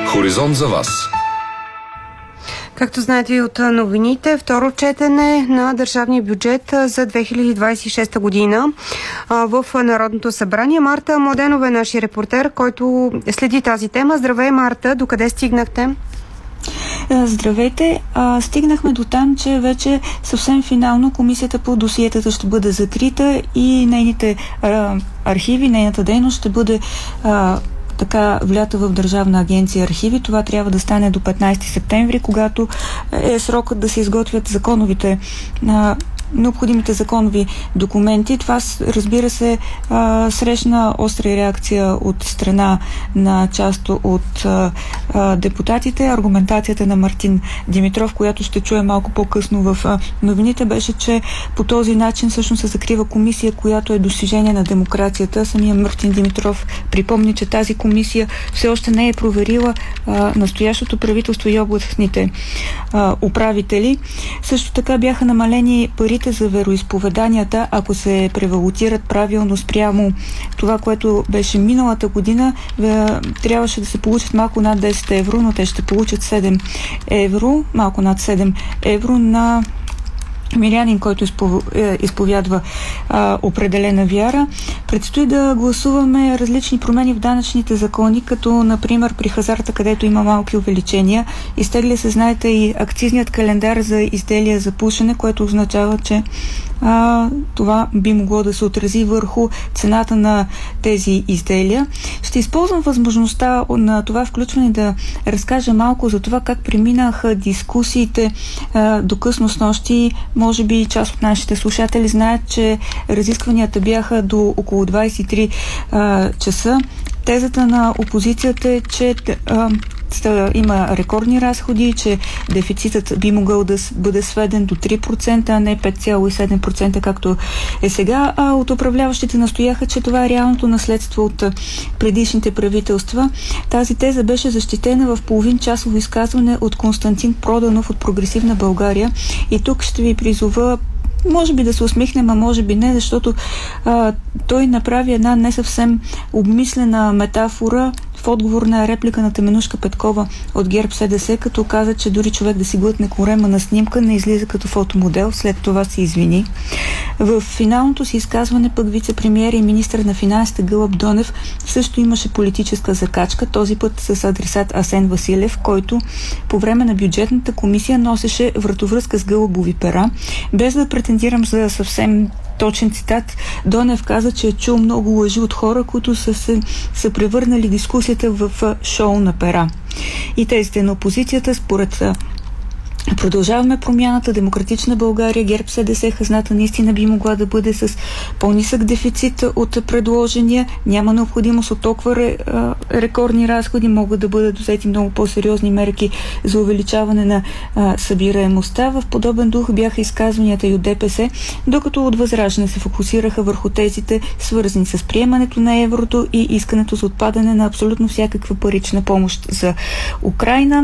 Хоризонт за вас. Както знаете и от новините, второ четене на държавния бюджет за 2026 година в Народното събрание. Марта Младенова е нашия репортер, който следи тази тема. Здравей, Марта! Докъде стигнахте? Здравейте! Стигнахме до там, че вече съвсем финално комисията по досиетата ще бъде закрита и нейните архиви, нейната дейност ще бъде така влята в Държавна агенция архиви. Това трябва да стане до 15 септември, когато е срокът да се изготвят законовите необходимите законови документи. Това, разбира се, срещна остра реакция от страна на част от депутатите. Аргументацията на Мартин Димитров, която ще чуем малко по-късно в новините, беше, че по този начин всъщност се закрива комисия, която е достижение на демокрацията. Самия Мартин Димитров припомни, че тази комисия все още не е проверила настоящото правителство и областните управители. Също така бяха намалени парите за вероизповеданията, ако се превалутират правилно спрямо това, което беше миналата година. Трябваше да се получат малко над 10 евро, но те ще получат 7 евро, малко над 7 евро на мирянин, който изповядва определена вяра. Предстои да гласуваме различни промени в данъчните закони, като например при хазарта, където има малки увеличения. Изтегля се, знаете, и акцизният календар за изделия за пушене, което означава, че това би могло да се отрази върху цената на тези изделия. Ще използвам възможността на това включване да разкажа малко за това как преминаха дискусиите до късно снощи. Може би част от нашите слушатели знаят, че разискванията бяха до около 23 часа. Тезата на опозицията е, че има рекордни разходи, че дефицитът би могъл да бъде сведен до 3%, а не 5,7%, както е сега. А от управляващите настояха, че това е реалното наследство от предишните правителства. Тази теза беше защитена в половин-часово изказване от Константин Проданов от Прогресивна България. И тук ще ви призова може би да се усмихнем, а може би не, защото той направи една не съвсем обмислена метафора в отговор на реплика на Теменужка Петкова от ГЕРБ СДС, като каза, че дори човек да си глътне корема на снимка не излиза като фотомодел, след това се извини. В финалното си изказване пък вице-премиер и министър на финансите Гълъб Донев също имаше политическа закачка, този път с адресат Асен Василев, който по време на бюджетната комисия носеше вратовръзка с гълъбови пера. Без да претендирам за съвсем точен цитат, Донев каза, че е чул много лъжи от хора, които са превърнали дискусията в шоу на пера. И тезите на опозицията според Продължаваме промяната, Демократична България, ГЕРБ СДС, хазната наистина би могла да бъде с по-нисък дефицит от предложения. Няма необходимост от толкова рекордни разходи, могат да бъдат взети много по-сериозни мерки за увеличаване на събираемостта. В подобен дух бяха изказванията и от ДПС, докато от Възраждане се фокусираха върху тезите, свързани с приемането на еврото и искането за отпадане на абсолютно всякаква парична помощ за Украйна.